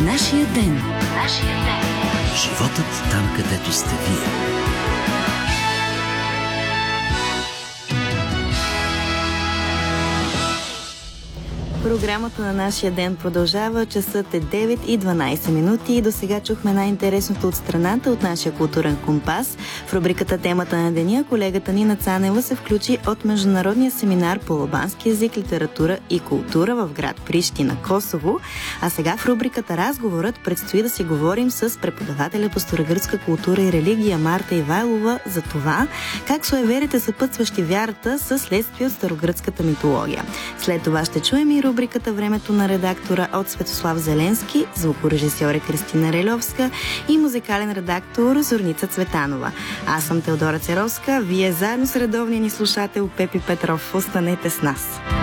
Нашия ден. Животът там, където сте вие. Програмата на нашия ден продължава. Часът е 9:12 и до сега чухме най-интересното от страната от нашия културен компас. В рубриката Темата на деня колегата Нина Цанева се включи от Международния семинар по албански език, литература и култура в град Прищина, Косово. А сега в рубриката Разговорът предстои да си говорим с преподавателя по старогръцка култура и религия Марта Ивайлова за това как суеверите, съпътстващи вярата, са следствие от старогръцката митология. След това ще чуем и рубриката Времето на редактора от Светослав Зеленски, звукорежисьор е Кристина Релевска и музикален редактор Зорница Цветанова. Аз съм Теодора Церовска, вие заедно с редовния ни слушател Пепи Петров. Останете с нас.